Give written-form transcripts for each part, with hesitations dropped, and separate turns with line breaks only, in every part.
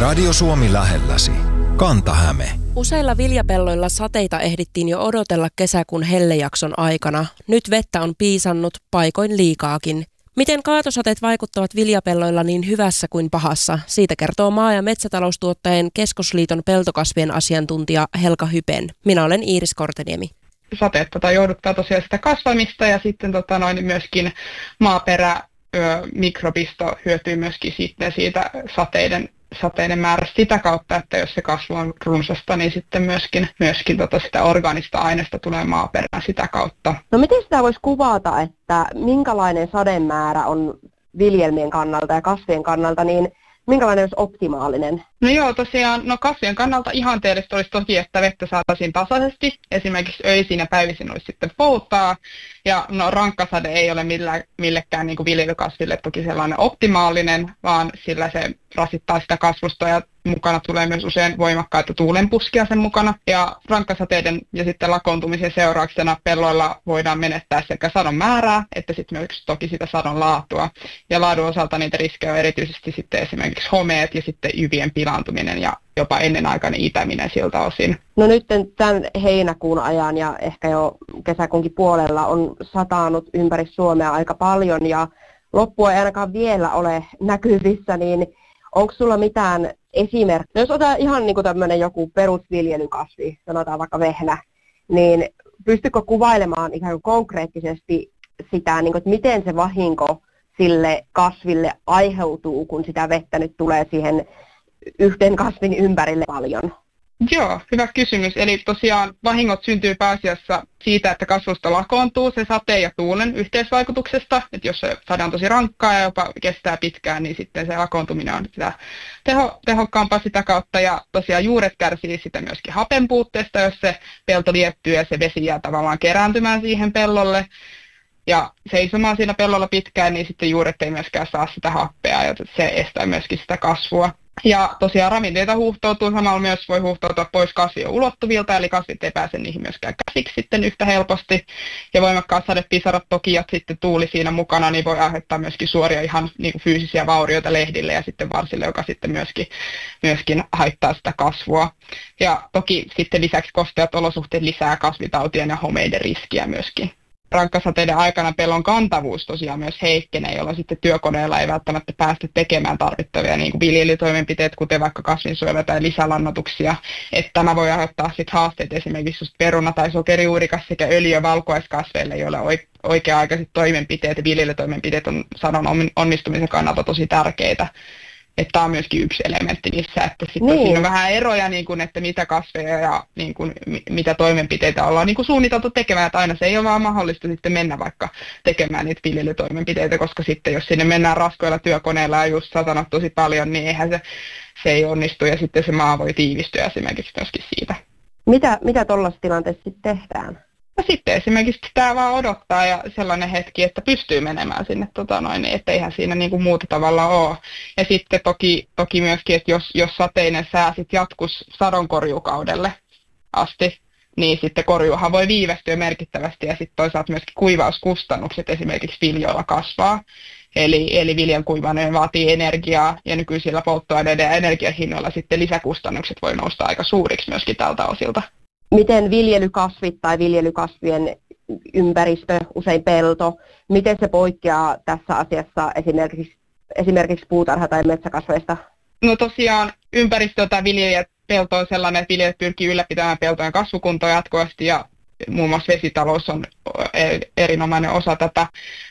Radio Suomi lähelläsi. Kanta-Häme.
Useilla viljapelloilla sateita ehdittiin jo odotella kesäkuun hellejakson aikana. Nyt vettä on piisannut, paikoin liikaakin. Miten kaatosateet vaikuttavat viljapelloilla niin hyvässä kuin pahassa? Siitä kertoo maa- ja metsätaloustuottajien keskusliiton peltokasvien asiantuntija Helka Hypen. Minä olen Iiris Korteniemi.
Sateet jouduttaa tosiaan sitä kasvamista ja sitten myöskin maaperä, mikrobisto hyötyy myöskin sitten siitä sateiden määrästä sitä kautta, että jos se kasvu on runsasta, niin sitten myöskin sitä orgaanista aineesta tulee maaperään sitä kautta.
No miten sitä voisi kuvata, että minkälainen sademäärä on viljelmien kannalta ja kasvien kannalta, niin minkälainen olisi optimaalinen?
No joo, tosiaan, kasvien kannalta ihanteellista olisi toki, että vettä saataisiin tasaisesti. Esimerkiksi öisin ja päivisin olisi sitten poutaa. Ja rankkasade ei ole millekään niin kuin viljelykasville toki sellainen optimaalinen, vaan sillä se rasittaa sitä kasvusta ja mukana tulee myös usein voimakkaita tuulenpuskia sen mukana. Ja rankkasateiden ja sitten lakoontumisen seurauksena pelloilla voidaan menettää sekä sadon määrää että sitten myös toki sitä sadon laatua. Ja laadun osalta niitä riskejä on erityisesti sitten esimerkiksi homeet ja sitten jyvien pilaantuminen ja jopa ennenaikainen itäminen siltä osin.
No nyt tämän heinäkuun ajan ja ehkä jo kesäkuunkin puolella on satanut ympäri Suomea aika paljon ja loppua ei ainakaan vielä ole näkyvissä, niin onko sulla mitään esimerkkiä? Jos otetaan ihan niin kuin tämmöinen joku perusviljelykasvi, sanotaan vaikka vehnä, niin pystytkö kuvailemaan ikään kuin konkreettisesti sitä, niin kuin, että miten se vahinko sille kasville aiheutuu, kun sitä vettä nyt tulee siihen yhteen kasvin ympärille paljon?
Joo, hyvä kysymys. Eli tosiaan vahingot syntyy pääasiassa siitä, että kasvusta lakoontuu se sateen ja tuulen yhteisvaikutuksesta. Että jos se sade on tosi rankkaa ja jopa kestää pitkään, niin sitten se lakoontuminen on sitä tehokkaampaa sitä kautta. Ja tosiaan juuret kärsii sitä myöskin hapen puutteesta, jos se pelto liettyy ja se vesi jää tavallaan kerääntymään siihen pellolle. Ja seisomaan siinä pellolla pitkään, niin sitten juuret ei myöskään saa sitä happea ja se estää myöskin sitä kasvua. Ja tosiaan ravinteita huuhtoutuu, samalla myös voi huuhtoutua pois kasvien ulottuvilta, eli kasvit ei pääse niihin myöskään käsiksi sitten yhtä helposti. Ja voimakkaat sadepisarat toki ja sitten tuuli siinä mukana, niin voi aiheuttaa myöskin suoria ihan niin kuin fyysisiä vaurioita lehdille ja sitten varsille, joka sitten myöskin haittaa sitä kasvua. Ja toki sitten lisäksi kosteat olosuhteet lisää kasvitautien ja homeiden riskiä myöskin. Rankkasateiden aikana pellon kantavuus tosiaan myös heikkenee, jolloin sitten työkoneella ei välttämättä päästä tekemään tarvittavia niin kuin viljelytoimenpiteet, kuten vaikka kasvinsuojelua tai lisälannoituksia. Että tämä voi aiheuttaa sitten haasteet esimerkiksi just peruna- tai sokerijuurikas sekä öljy- ja valkuaiskasveille, joilla oikea-aikaiset toimenpiteet ja viljelytoimenpiteet on sadon onnistumisen kannalta tosi tärkeitä. Että tämä on myöskin yksi elementti niissä, että sitten niin. Siinä on vähän eroja, niin kuin, että mitä kasveja ja niin kuin, mitä toimenpiteitä ollaan niin kuin suunniteltu tekemään, että aina se ei ole vaan mahdollista sitten mennä vaikka tekemään niitä viljelytoimenpiteitä, koska sitten jos sinne mennään raskoilla työkoneilla ja just satanut tosi paljon, niin eihän se ei onnistu ja sitten se maa voi tiivistyä esimerkiksi myöskin siitä.
Mitä tuollaisessa tilanteessa sitten tehdään?
Ja sitten esimerkiksi pitää vaan odottaa ja sellainen hetki, että pystyy menemään sinne, että eihän siinä niin kuin muuta tavalla ole. Ja sitten toki myöskin, että jos sateinen sää sitten jatkuisi sadonkorjuukaudelle asti, niin sitten korjuuhan voi viivästyä merkittävästi ja sitten toisaalta myöskin kuivauskustannukset esimerkiksi viljoilla kasvaa. Eli viljan kuivaaminen vaatii energiaa ja nykyisillä polttoaineiden ja energiahinnoilla sitten lisäkustannukset voi nousta aika suuriksi myöskin tältä osilta.
Miten viljelykasvit tai viljelykasvien ympäristö, usein pelto, miten se poikkeaa tässä asiassa esimerkiksi puutarha- tai metsäkasveista?
No tosiaan ympäristö tai viljelijäpelto on sellainen, että viljelijät pyrkii ylläpitämään peltojen kasvukuntoa jatkuvasti ja muun muassa vesitalous on erinomainen osa tätä,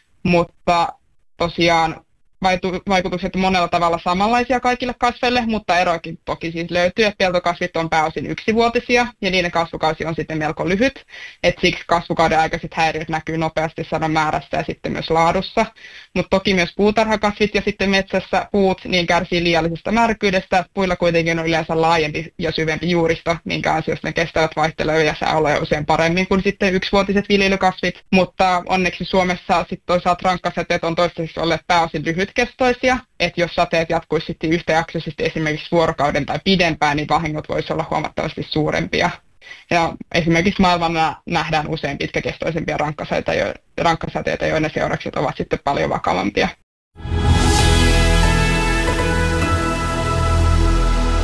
mutta tosiaan vaikutukset on monella tavalla samanlaisia kaikille kasveille, mutta eroakin toki siis löytyy, että peltokasvit on pääosin yksivuotisia ja niiden kasvukausi on sitten melko lyhyt, että siksi kasvukauden aikaiset häiriöt näkyy nopeasti sadon määrässä ja sitten myös laadussa, mutta toki myös puutarhakasvit ja sitten metsässä puut niin kärsii liiallisesta märkyydestä, puilla kuitenkin on yleensä laajempi ja syvempi juuristo, minkä ansiosta ne kestävät vaihtelevia sääoloja usein paremmin kuin sitten yksivuotiset viljelykasvit, mutta onneksi Suomessa sitten toisaalta rankkasateet on toistaiseksi olleet pääosin lyhytkestoisia, että jos sateet jatkuisi sitten yhtäjaksoisesti esimerkiksi vuorokauden tai pidempään, niin vahingot voisi olla huomattavasti suurempia. Ja esimerkiksi maailmalla nähdään usein pitkäkestoisempia rankkasateita, joiden seuraukset ovat sitten paljon vakavampia.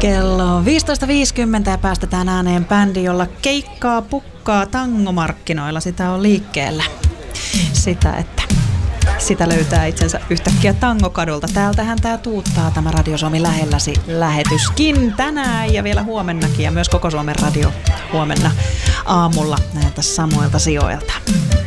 Kello 15.50 ja päästetään ääneen bändi, jolla keikkaa pukkaa tangomarkkinoilla. Sitä on liikkeellä. Sitä löytää itsensä yhtäkkiä tangokadulta. Täältähän tää tuuttaa tämä Radio Suomi lähelläsi lähetyskin tänään ja vielä huomennakin ja myös koko Suomen radio huomenna aamulla näiltä samoilta sijoilta.